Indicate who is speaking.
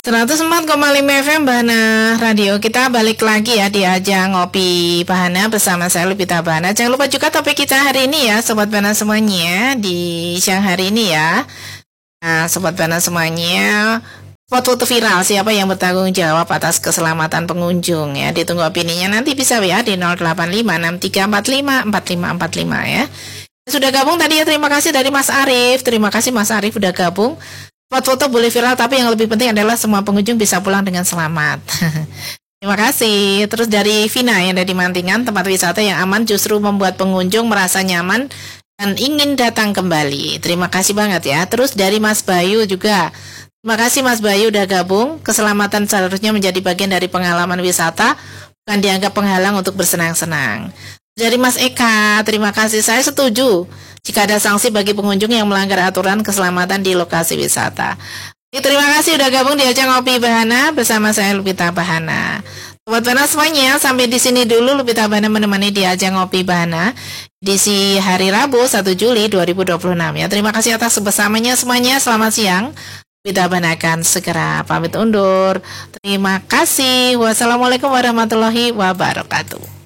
Speaker 1: 104,5 FM Bahana Radio. Kita balik lagi ya di ajang Ngopi Bahana bersama saya Lupita Bahana. Jangan lupa juga topik kita hari ini ya Sobat Bahana semuanya di siang hari ini ya. Nah Sobat Bahana semuanya, foto-foto viral siapa yang bertanggung jawab atas keselamatan pengunjung ya. Ditunggu opininya, nanti bisa ya di 08563454545 ya. Sudah gabung tadi ya, terima kasih dari Mas Arief. Terima kasih Mas Arief udah gabung. Foto-foto boleh viral, tapi yang lebih penting adalah semua pengunjung bisa pulang dengan selamat. Terima kasih. Terus dari Vina yang dari Mantingan, tempat wisata yang aman justru membuat pengunjung merasa nyaman dan ingin datang kembali. Terima kasih banget ya. Terus dari Mas Bayu juga. Terima kasih Mas Bayu udah gabung. Keselamatan seharusnya menjadi bagian dari pengalaman wisata, bukan dianggap penghalang untuk bersenang-senang. Dari Mas Eka, terima kasih. Saya setuju jika ada sanksi bagi pengunjung yang melanggar aturan keselamatan di lokasi wisata. Terima kasih udah gabung di ajang Ngopi Bahana bersama saya Lupita Bahana. Sobat Bahana semuanya, sampai di sini dulu Lupita Bahana menemani di ajang Ngopi Bahana edisi hari Rabu 1 Juli 2026 ya. Terima kasih atas kebersamanya semuanya. Selamat siang. Lupita Bahana akan segera pamit undur. Terima kasih. Wassalamualaikum warahmatullahi wabarakatuh.